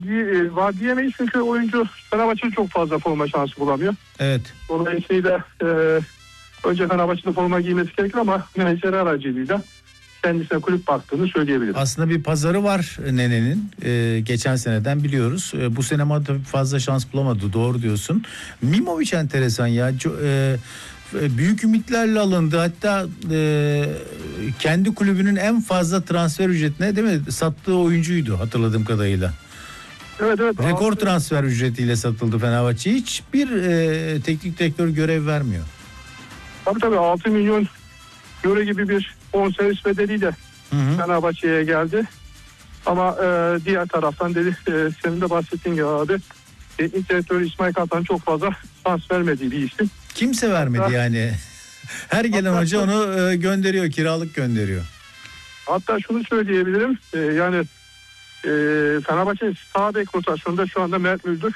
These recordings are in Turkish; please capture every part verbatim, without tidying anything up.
diye, var diyemeyiz çünkü oyuncu Fenerbahçe'de çok fazla forma şansı bulamıyor. Evet. Dolayısıyla e, önce Fenerbahçe'de forma giymesi gerekir ama menajer aracılığıyla kendisine kulüp baktığını söyleyebilirim. Aslında bir pazarı var Nene'nin. Ee, geçen seneden biliyoruz. Ee, bu sene ama tabii fazla şans bulamadı. Doğru diyorsun. Mimovic enteresan ya. Co- e, büyük ümitlerle alındı. Hatta e, kendi kulübünün en fazla transfer ücretine değil mi? Sattığı oyuncuydu hatırladığım kadarıyla. Evet evet. Rekor altı, transfer ücretiyle satıldı Fenerbahçe. Hiçbir e, teknik direktör görev vermiyor. Tabii tabii altı milyon euro gibi bir bonservis bedeliyle Hı hı. Fenerbahçe'ye geldi. Ama e, diğer taraftan dedi e, senin de bahsettiğin gibi abi teknik direktör İsmail Kartal çok fazla şans vermediği bir isim. Kimse vermedi Hatta, yani. Her gelen hatta, hoca onu e, gönderiyor, kiralık gönderiyor. Hatta şunu söyleyebilirim. E, yani e, Fenerbahçe'nin sağ bek rotasyonunda şu anda Mert Müldür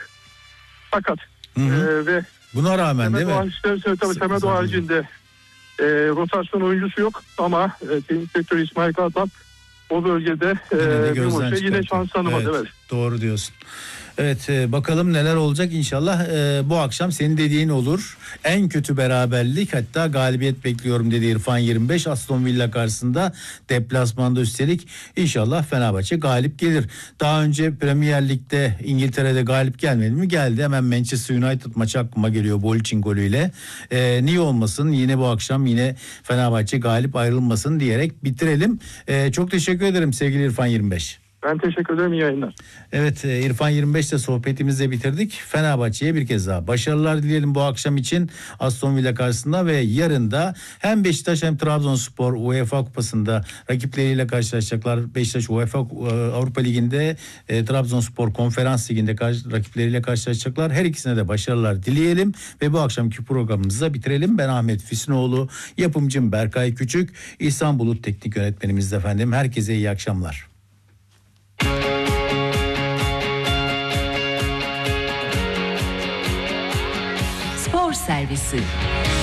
fakat Hı hı. e, ve Buna rağmen değil mi? Tabii Semedo Zaten. haricinde e, rotasyon oyuncusu yok ama e, teknik direktör İsmail Kartal o bölgede e, bir maçta yine şans tanımadı. Evet, evet. Doğru diyorsun. Evet e, bakalım neler olacak inşallah e, bu akşam senin dediğin olur. En kötü beraberlik hatta galibiyet bekliyorum dedi İrfan yirmi beş Aston Villa karşısında deplasmanda üstelik inşallah Fenerbahçe galip gelir. Daha önce Premier Lig'de İngiltere'de galip gelmedi mi? Geldi. Hemen Manchester United maçı aklıma geliyor Bolic'in golüyle. E, niye olmasın yine bu akşam yine Fenerbahçe galip ayrılmasın diyerek bitirelim. E, çok teşekkür ederim sevgili İrfan yirmi beş. Ben teşekkür ederim, iyi yayınlar. Evet İrfan yirmi beş'te sohbetimizi de bitirdik. Fenerbahçe'ye bir kez daha başarılar dileyelim bu akşam için Aston Villa karşısında ve yarın da hem Beşiktaş hem Trabzonspor UEFA Kupası'nda rakipleriyle karşılaşacaklar. Beşiktaş UEFA Avrupa Ligi'nde e, Trabzonspor Konferans Ligi'nde karşı, rakipleriyle karşılaşacaklar. Her ikisine de başarılar dileyelim ve bu akşamki programımızı da bitirelim. Ben Ahmet Füsunoğlu, yapımcım Berkay Küçük, İhsan Bulut teknik yönetmenimiz de efendim. Herkese iyi akşamlar. Spor Servisi.